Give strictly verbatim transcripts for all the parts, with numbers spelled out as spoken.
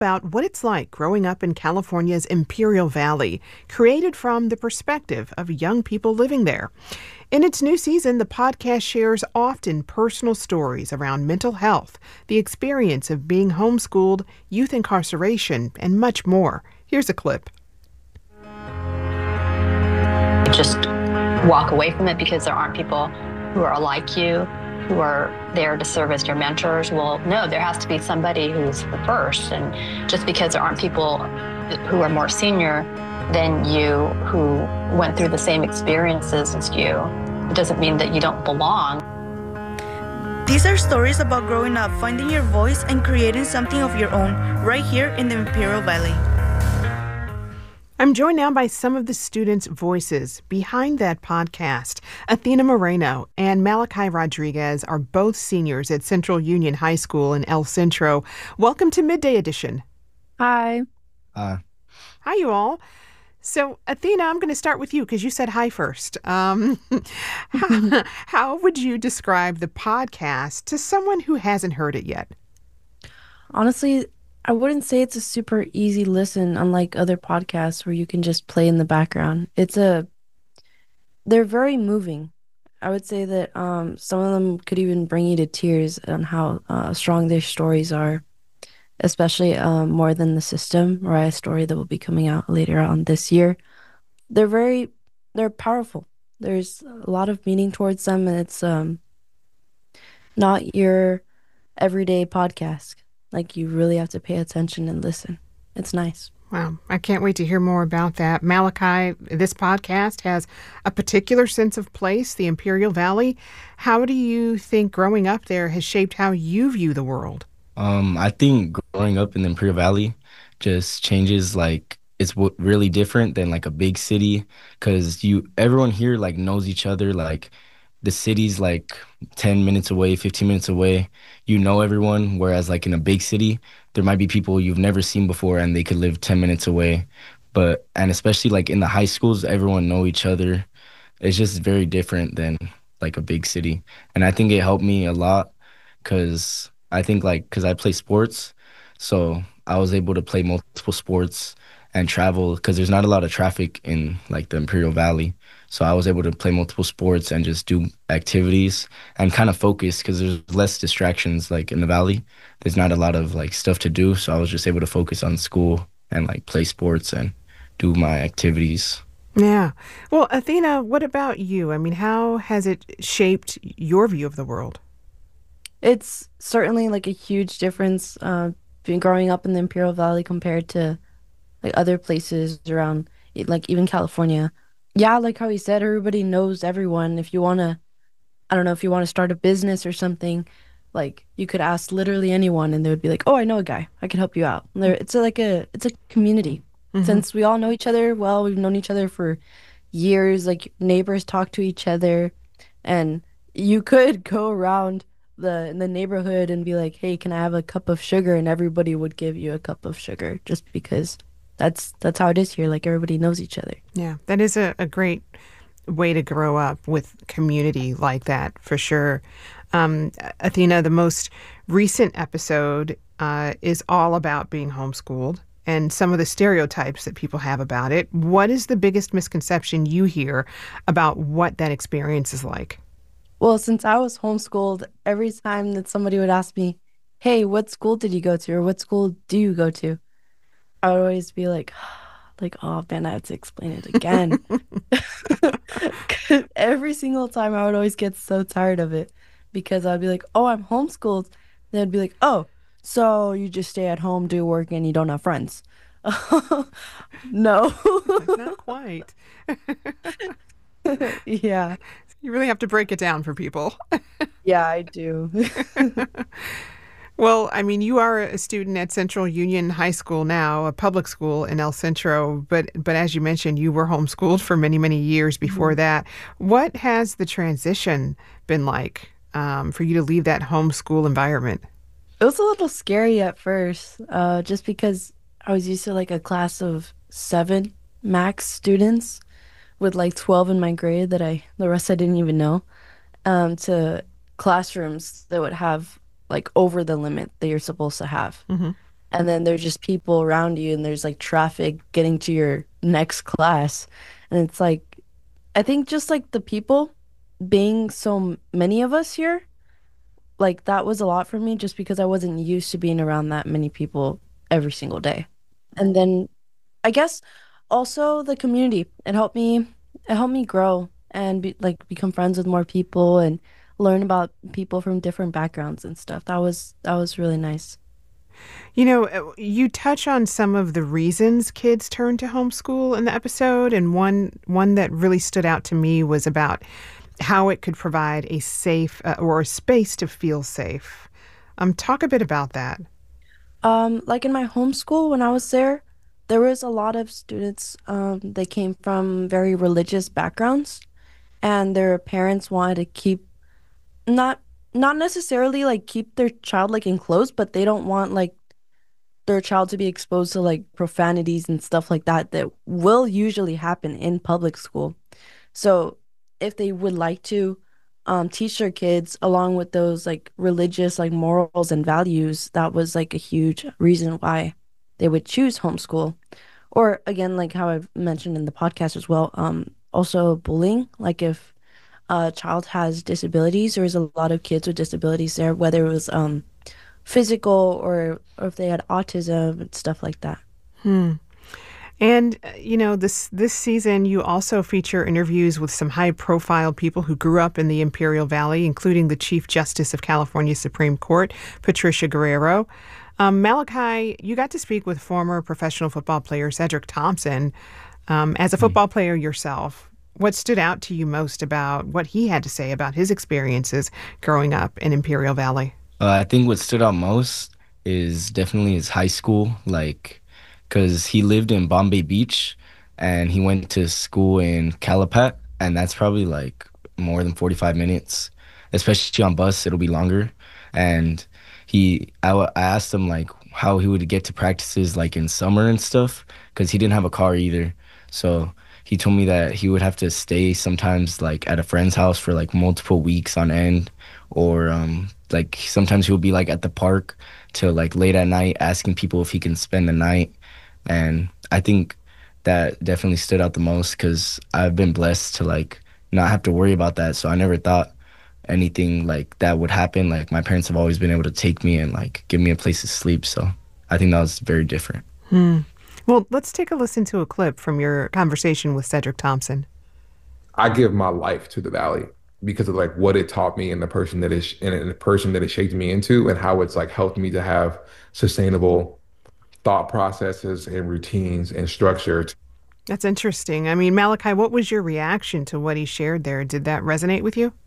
about what it's like growing up in California's Imperial Valley, created from the perspective of young people living there. In its new season, the podcast shares often personal stories around mental health, the experience of being homeschooled, youth incarceration, and much more. Here's a clip. Just walk away from it because there aren't people who are like you, who are there to serve as your mentors. Well, no, there has to be somebody who's the first. And just because there aren't people who are more senior than you, who went through the same experiences as you, it doesn't mean that you don't belong. These are stories about growing up, finding your voice, and creating something of your own right here in the Imperial Valley. I'm joined now by some of the students' voices behind that podcast. Athena Moreno and Malachi Rodriguez are both seniors at Central Union High School in El Centro. Welcome to Midday Edition. Hi. Hi. Hi, you all. So, Athena, I'm going to start with you because you said hi first. Um, how, how would you describe the podcast to someone who hasn't heard it yet? Honestly, I wouldn't say it's a super easy listen, unlike other podcasts where you can just play in the background. It's a, they're very moving. I would say that um, some of them could even bring you to tears on how uh, strong their stories are, especially um, More Than the System, Mariah's story that will be coming out later on this year. They're very, they're powerful. There's a lot of meaning towards them, and it's um not your everyday podcast. Like, you really have to pay attention and listen. It's nice. Wow. I can't wait to hear more about that. Malachi, this podcast has a particular sense of place, the Imperial Valley. How do you think growing up there has shaped how you view the world? Um, I think growing up in the Imperial Valley just changes, like, it's w- really different than, like, a big city because you, everyone here, like, knows each other. Like, the city's like ten minutes away, fifteen minutes away. You know everyone, whereas like in a big city, there might be people you've never seen before and they could live ten minutes away. But, and especially like in the high schools, everyone know each other. It's just very different than like a big city. And I think it helped me a lot because I think like, because I play sports, so I was able to play multiple sports and travel because there's not a lot of traffic in like the Imperial Valley. So I was able to play multiple sports and just do activities and kind of focus because there's less distractions. Like in the valley, there's not a lot of like stuff to do. So I was just able to focus on school and like play sports and do my activities. Yeah. Well, Athena, what about you? I mean, how has it shaped your view of the world? It's certainly like a huge difference uh, being growing up in the Imperial Valley compared to like other places around, like even California. Yeah, like how he said, everybody knows everyone. If you want to, I don't know, if you want to start a business or something, like you could ask literally anyone and they would be like, oh, I know a guy. I can help you out. And there, it's a, like a, it's a community. Mm-hmm. Since we all know each other, well, we've known each other for years, like neighbors talk to each other, and you could go around the in the neighborhood and be like, hey, can I have a cup of sugar? And everybody would give you a cup of sugar just because That's that's how it is here. Like, everybody knows each other. Yeah, that is a, a great way to grow up with community like that, for sure. Um, Athena, the most recent episode uh, is all about being homeschooled and some of the stereotypes that people have about it. What is the biggest misconception you hear about what that experience is like? Well, since I was homeschooled, every time that somebody would ask me, hey, what school did you go to? Or what school do you go to? I would always be like, like, oh man, I have to explain it again. Every single time I would always get so tired of it because I'd be like, oh, I'm homeschooled. They'd be like, oh, so you just stay at home, do work, and you don't have friends. No. Not quite. Yeah. You really have to break it down for people. Yeah, I do. Well, I mean, you are a student at Central Union High School now, a public school in El Centro, but but as you mentioned, you were homeschooled for many, many years before mm-hmm. that. What has the transition been like um, for you to leave that homeschool environment? It was a little scary at first, uh, just because I was used to like a class of seven max students with like twelve in my grade that I, the rest I didn't even know, um, to classrooms that would have like over the limit that you're supposed to have. Mm-hmm. and then there's just people around you, and there's like traffic getting to your next class. And it's like, I think just like the people being so m- many of us here, like that was a lot for me just because I wasn't used to being around that many people every single day. And then I guess also the community. It helped me it helped me grow and be, like become friends with more people and learn about people from different backgrounds and stuff. That was that was really nice. You know, uh, you touch on some of the reasons kids turn to homeschool in the episode, and one one that really stood out to me was about how it could provide a safe uh, or a space to feel safe. Um, talk a bit about that. Um, like in my homeschool when I was there, there was a lot of students um they came from very religious backgrounds, and their parents wanted to keep not not necessarily like keep their child like enclosed, but they don't want like their child to be exposed to like profanities and stuff like that that will usually happen in public school. So if they would like to um, teach their kids along with those like religious like morals and values, that was like a huge reason why they would choose homeschool. Or again, like how I've mentioned in the podcast as well, um, also bullying. Like if a child has disabilities, there's a lot of kids with disabilities there, whether it was um physical or, or if they had autism and stuff like that. Hmm. And uh, you know, this this season you also feature interviews with some high-profile people who grew up in the Imperial Valley, including the Chief Justice of California Supreme Court, Patricia Guerrero. Um, Malachi, you got to speak with former professional football player Cedric Thompson. Um, as a football player yourself, what stood out to you most about what he had to say about his experiences growing up in Imperial Valley? Uh, I think what stood out most is definitely his high school, like, because he lived in Bombay Beach and he went to school in Calapat, and that's probably like more than forty-five minutes, especially on bus, it'll be longer. And he, I, w- I asked him like how he would get to practices like in summer and stuff, because he didn't have a car either. So he told me that he would have to stay sometimes like at a friend's house for like multiple weeks on end, or um like sometimes he'll be like at the park till like late at night asking people if he can spend the night. And I think that definitely stood out the most because I've been blessed to like not have to worry about that, so I never thought anything like that would happen. Like my parents have always been able to take me and like give me a place to sleep, so I think that was very different. Hmm. Well, let's take a listen to a clip from your conversation with Cedric Thompson. I give my life to the Valley because of like what it taught me and the person that is and the person that it shaped me into, and how it's like helped me to have sustainable thought processes and routines and structure. That's interesting. I mean, Malachi, what was your reaction to what he shared there? Did that resonate with you?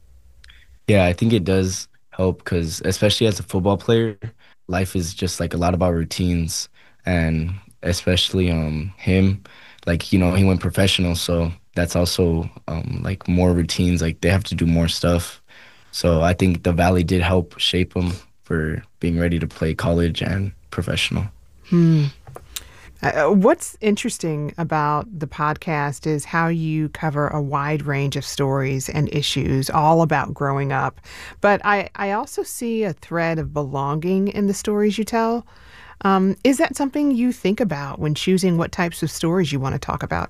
Yeah, I think it does help because, especially as a football player, life is just like a lot about routines, and especially um him, like you know he went professional, so that's also um like more routines. Like they have to do more stuff. So I think the Valley did help shape him for being ready to play college and professional. Hmm. Uh, what's interesting about the podcast is how you cover a wide range of stories and issues, all about growing up. But I, I also see a thread of belonging in the stories you tell. Um, is that something you think about when choosing what types of stories you want to talk about?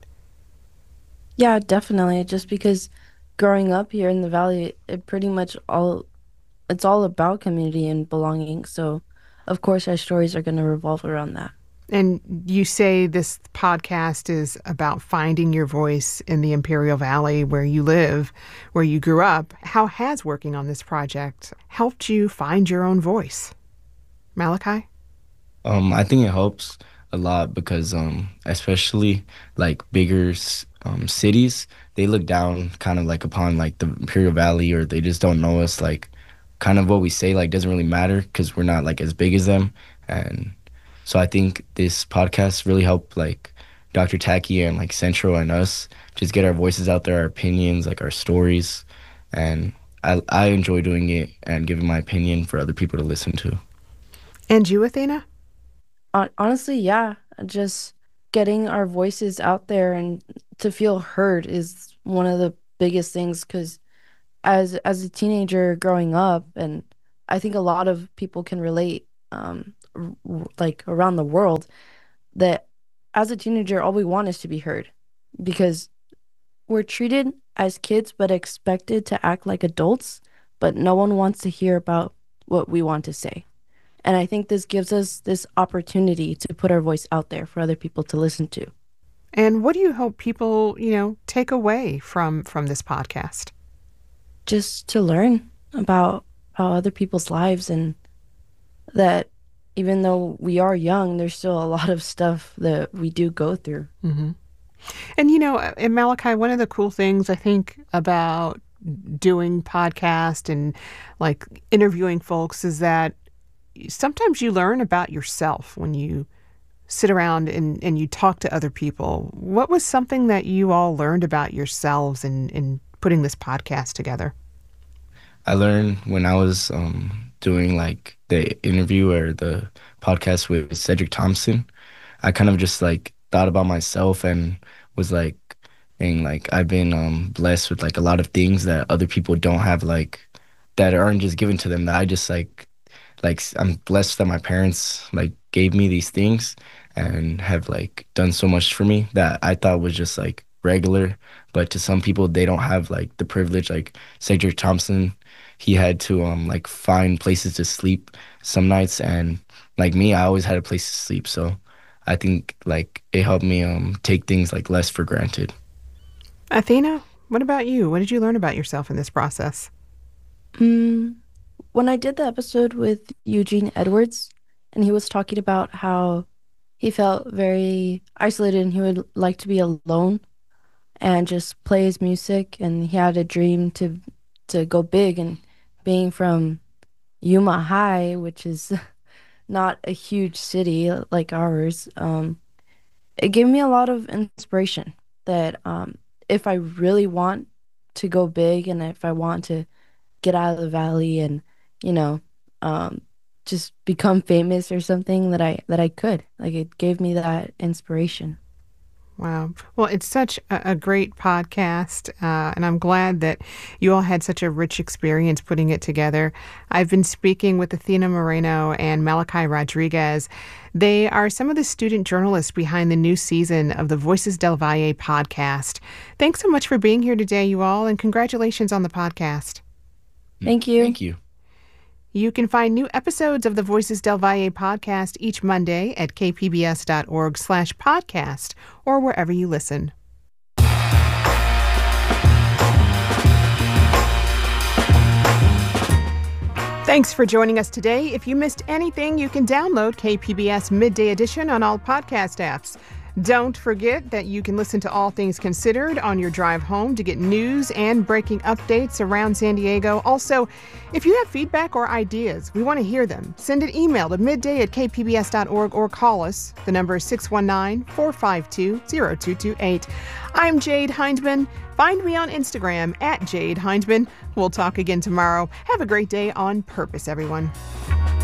Yeah, definitely. Just because growing up here in the valley, it pretty much all it's all about community and belonging. So, of course, our stories are going to revolve around that. And you say this podcast is about finding your voice in the Imperial Valley where you live, where you grew up. How has working on this project helped you find your own voice? Malachi? Um, I think it helps a lot because, um, especially like bigger s- um, cities, they look down kind of like upon like the Imperial Valley, or they just don't know us. Like, kind of what we say like doesn't really matter because we're not like as big as them. And so I think this podcast really helped like doctor Tacky and like Central and us just get our voices out there, our opinions, like our stories. And I I enjoy doing it and giving my opinion for other people to listen to. And you, Athena? Hon- Honestly, yeah, just getting our voices out there and to feel heard is one of the biggest things because as as a teenager growing up, and I think a lot of people can relate, um, r- like around the world, that as a teenager, all we want is to be heard, because we're treated as kids but expected to act like adults, but no one wants to hear about what we want to say. And I think this gives us this opportunity to put our voice out there for other people to listen to. And what do you hope people, you know, take away from from this podcast? Just to learn about how other people's lives, and that even though we are young, there's still a lot of stuff that we do go through. Mm-hmm. And, you know, in Malachi, one of the cool things I think about doing podcast and like interviewing folks is that sometimes you learn about yourself when you sit around and, and you talk to other people. What was something that you all learned about yourselves in, in putting this podcast together? I learned when I was um, doing like the interview or the podcast with Cedric Thompson, I kind of just like thought about myself and was like, and like I've been um, blessed with like a lot of things that other people don't have, like that aren't just given to them, that I just like, like I'm blessed that my parents like gave me these things and have like done so much for me that I thought was just like regular. But to some people, they don't have like the privilege. Like Cedric Thompson, he had to um like find places to sleep some nights, and like me, I always had a place to sleep. So I think like it helped me um take things like less for granted. Athena, what about you? What did you learn about yourself in this process? Mm, when I did the episode with Eugene Edwards, and he was talking about how he felt very isolated and he would like to be alone and just play his music, and he had a dream to to go big, and being from Yuma High, which is not a huge city like ours, um, it gave me a lot of inspiration that um, if I really want to go big and if I want to get out of the valley and, you know, um, just become famous or something, that I that I could. Like, it gave me that inspiration. Wow. Well, it's such a, a great podcast, uh, and I'm glad that you all had such a rich experience putting it together. I've been speaking with Athena Moreno and Malachi Rodriguez. They are some of the student journalists behind the new season of the Voices del Valle podcast. Thanks so much for being here today, you all, and congratulations on the podcast. Thank you. Thank you. You can find new episodes of the Voices del Valle podcast each Monday at kpbs.org slash podcast or wherever you listen. Thanks for joining us today. If you missed anything, you can download K P B S Midday Edition on all podcast apps. Don't forget that you can listen to All Things Considered on your drive home to get news and breaking updates around San Diego. Also, if you have feedback or ideas, we want to hear them. Send an email to midday at k p b s dot org or call us. The number is six one nine, four five two, zero two two eight. I'm Jade Hindman. Find me on Instagram at Jade Hindman. We'll talk again tomorrow. Have a great day on purpose, everyone.